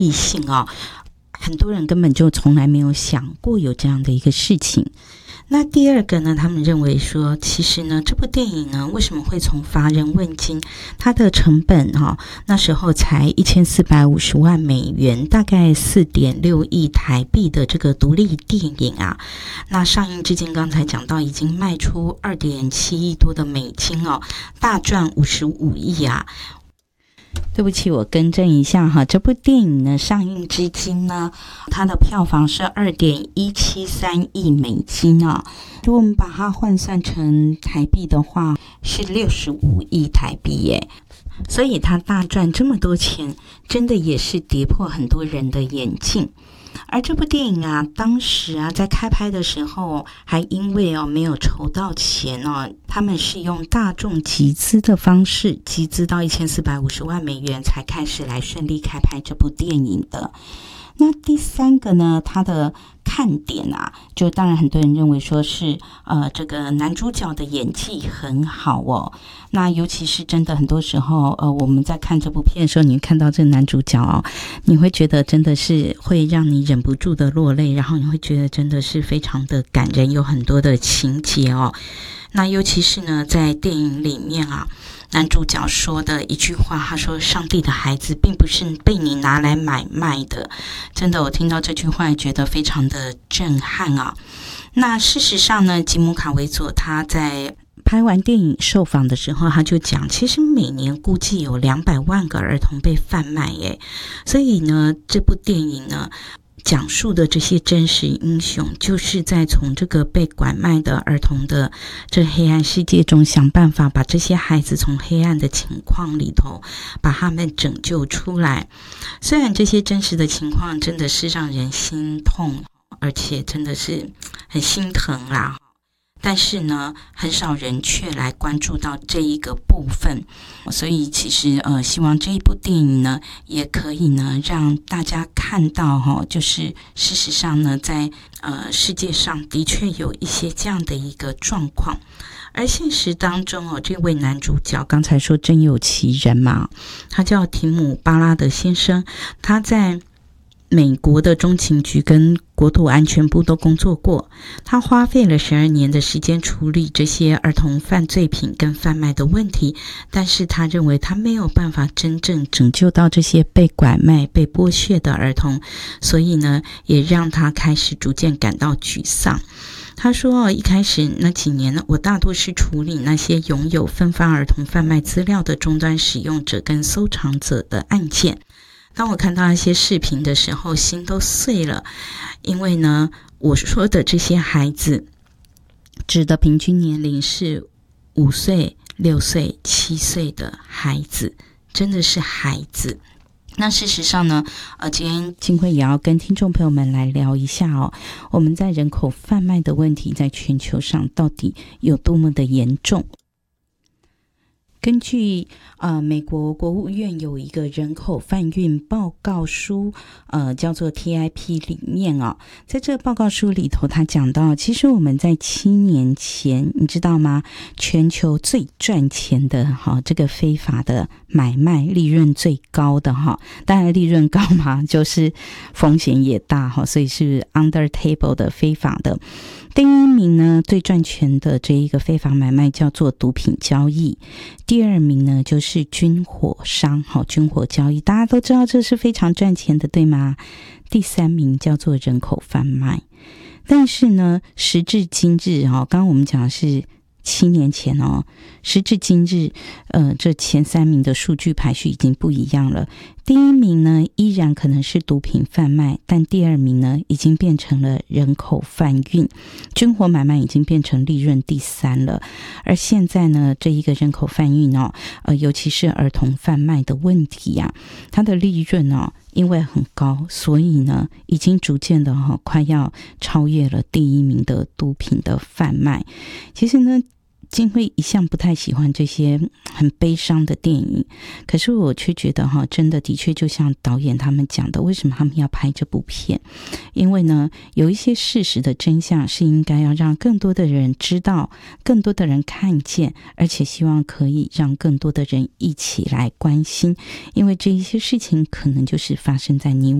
异性哦，很多人根本就从来没有想过有这样的一个事情。那第二个呢，他们认为说，其实呢，这部电影呢，为什么会从乏人问津？它的成本那时候才1450万美元，大概4.6亿台币的这个独立电影啊，那上映至今，刚才讲到已经卖出2.7亿多的美金哦，大赚55亿啊。对不起，我更正一下哈，这部电影呢上映至今呢，它的票房是2.173亿美金啊。如果我们把它换算成台币的话，是65亿台币耶。所以它大赚这么多钱，真的也是跌破很多人的眼镜。而这部电影啊，当时啊在开拍的时候，还因为没有筹到钱他们是用大众集资的方式，集资到1450万美元才开始来顺利开拍这部电影的。那第三个呢，它的看点啊，就当然很多人认为说是这个男主角的演技很好哦。那尤其是真的很多时候我们在看这部片的时候，你看到这个男主角你会觉得真的是会让你忍不住的落泪，然后你会觉得真的是非常的感人，有很多的情节哦。那尤其是呢，在电影里面啊，男主角说的一句话，他说上帝的孩子并不是被你拿来买卖的。真的，我听到这句话也觉得非常的震撼啊。那事实上呢，吉姆卡维佐他在拍完电影受访的时候，他就讲，其实每年估计有200万个儿童被贩卖耶。所以呢，这部电影呢讲述的这些真实英雄，就是在从这个被拐卖的儿童的这黑暗世界中，想办法把这些孩子从黑暗的情况里头把他们拯救出来。虽然这些真实的情况真的是让人心痛，而且真的是很心疼啦，但是呢，很少人却来关注到这一个部分。所以其实希望这一部电影呢，也可以呢让大家看到就是事实上呢，在世界上的确有一些这样的一个状况。而现实当中这位男主角刚才说真有其人嘛，他叫提姆·巴拉德先生，他在美国的中情局跟国土安全部都工作过，他花费了12年的时间处理这些儿童犯罪品跟贩卖的问题，但是他认为他没有办法真正拯救到这些被拐卖、被剥削的儿童，所以呢，也让他开始逐渐感到沮丧。他说一开始那几年呢，我大多是处理那些拥有分发儿童贩卖资料的终端使用者跟收藏者的案件。当我看到那些视频的时候，心都碎了，因为呢，我说的这些孩子指的平均年龄是5岁、6岁、7岁的孩子，真的是孩子。那事实上呢，今天金慧也要跟听众朋友们来聊一下我们在人口贩卖的问题在全球上到底有多么的严重。根据美国国务院有一个人口贩运报告书，叫做 TIP 里面在这个报告书里头，他讲到，其实我们在7年前，你知道吗？全球最赚钱的这个非法的买卖，利润最高的当然利润高嘛，就是风险也大所以是 under table 的非法的。第一名呢，最赚钱的这一个非法买卖叫做毒品交易。第二名呢，就是军火商，军火交易，大家都知道这是非常赚钱的，对吗？第三名叫做人口贩卖。但是呢，时至今日刚刚我们讲的是7年前时至今日这前3名的数据排序已经不一样了。第一名呢依然可能是毒品贩卖，但第二名呢已经变成了人口贩运，军火买卖已经变成利润第3了。而现在呢，这一个人口贩运尤其是儿童贩卖的问题啊，它的利润因为很高，所以呢已经逐渐的快要超越了第一名的毒品的贩卖。其实呢， 金辉一向不太喜欢这些很悲伤的电影，可是我却觉得真的的确就像导演他们讲的，为什么他们要拍这部片？因为呢，有一些事实的真相是应该要让更多的人知道，更多的人看见，而且希望可以让更多的人一起来关心，因为这一些事情可能就是发生在你